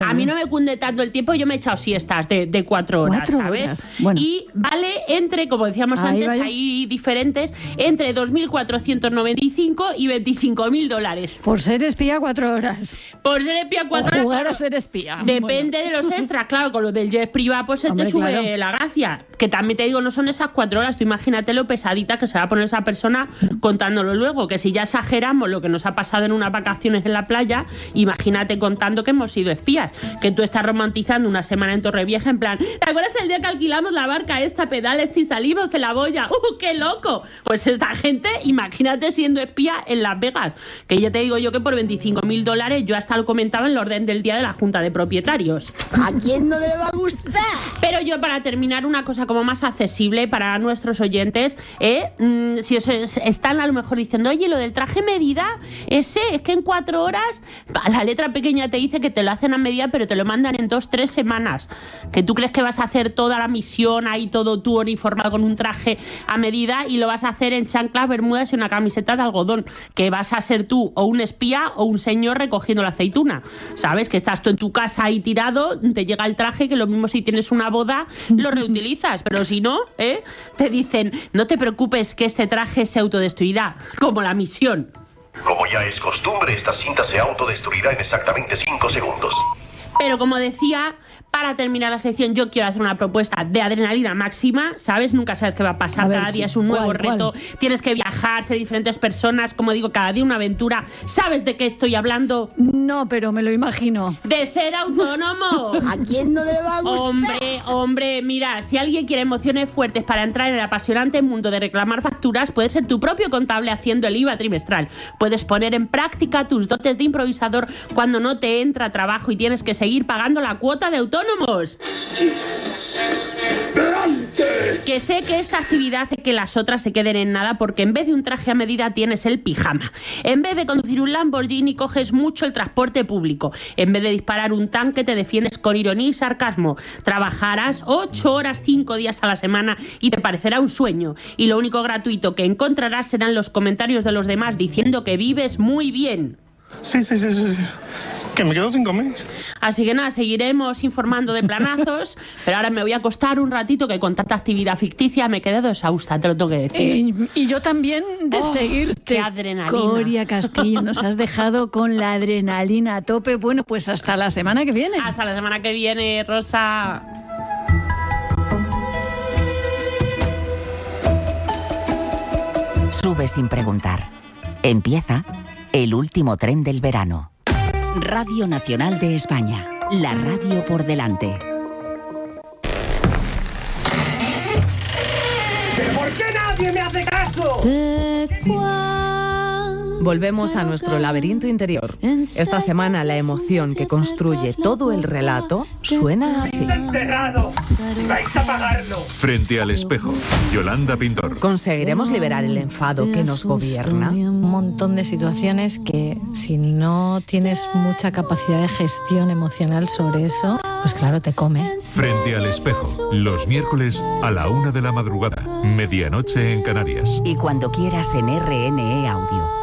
A mí no me cunde tanto el tiempo, yo me he echado siestas de 4 horas, 4 ¿sabes? horas. Bueno. Y vale entre, como decíamos antes, hay diferentes, entre 2.495 y $25.000. Por ser espía 4 horas. Por ser espía 4 horas. Jugar a ser espía. Depende de los extras, claro, con lo del jet privado pues se te sube la gracia. Que también te digo, no son esas 4 horas, tú imagínate lo pesadita que se va a poner esa persona contándolo luego, que si ya exageramos lo que nos ha pasado en unas vacaciones en la playa, imagínate contando que hemos sido espías, que tú estás romantizando una semana en Torrevieja en plan, ¿te acuerdas el día que alquilamos la barca esta, pedales y salimos de la boya? ¡Qué loco! Pues esta gente, imagínate siendo espía en Las Vegas, que ya te digo yo que por $25.000 yo hasta lo comentaba en el orden del día de la Junta de Propietarios. ¿A quién no le va a gustar? Pero yo, para terminar, una cosa como más accesible para nuestros oyentes, si os están a lo mejor diciendo, oye, lo del traje medida, es que en 4 horas la letra pequeña te dice que te lo hacen a medida, pero te lo mandan en 2-3 semanas, que tú crees que vas a hacer toda la misión ahí todo tú uniformado con un traje a medida y lo vas a hacer en chanclas, bermudas y una camiseta de algodón, que vas a ser tú o un espía o un señor recogiendo la aceituna, ¿sabes? Que estás tú en tu casa ahí tirado, te llega el traje, que lo mismo si tienes una boda lo reutilizas, pero si no, te dicen, no te preocupes que este traje se autodestruirá, como la misión. Como ya es costumbre, esta cinta se autodestruirá en exactamente 5 segundos. Pero como decía, para terminar la sección, yo quiero hacer una propuesta de adrenalina máxima, ¿sabes? Nunca sabes qué va a pasar, cada día es un nuevo reto, tienes que viajar, ser diferentes personas, como digo, cada día una aventura. ¿Sabes de qué estoy hablando? No, pero me lo imagino. ¡De ser autónomo! ¿A quién no le va a gustar? Hombre, mira, si alguien quiere emociones fuertes para entrar en el apasionante mundo de reclamar facturas, puedes ser tu propio contable haciendo el IVA trimestral. Puedes poner en práctica tus dotes de improvisador cuando no te entra trabajo y tienes que seguir pagando la cuota de autónomos. Que sé que esta actividad hace que las otras se queden en nada, porque en vez de un traje a medida tienes el pijama. En vez de conducir un Lamborghini coges mucho el transporte público. En vez de disparar un tanque te defiendes con ironía y sarcasmo. Trabajarás 8 horas 5 días a la semana y te parecerá un sueño. Y lo único gratuito que encontrarás serán los comentarios de los demás diciendo que vives muy bien. Sí. Que me quedo sin comer. Así que nada, seguiremos informando de planazos, pero ahora me voy a acostar un ratito, que con tanta actividad ficticia me he quedado exhausta, te lo tengo que decir. Y yo también de seguirte. ¡Qué adrenalina! Coria Castillo, nos has dejado con la adrenalina a tope. Bueno, pues hasta la semana que viene. Hasta la semana que viene, Rosa. Sube sin preguntar. Empieza el último tren del verano. Radio Nacional de España. La radio por delante. ¿Por qué nadie me hace caso? Volvemos a nuestro laberinto interior. Esta semana la emoción que construye todo el relato suena así. ¡Enterrado! ¡Vais a pagarlo! Frente al espejo, Yolanda Pintor. ¿Conseguiremos liberar el enfado que nos gobierna? Un montón de situaciones que, si no tienes mucha capacidad de gestión emocional sobre eso, pues claro, te come. Frente al espejo, los miércoles a la 1 de la madrugada, medianoche en Canarias. Y cuando quieras en RNE Audio.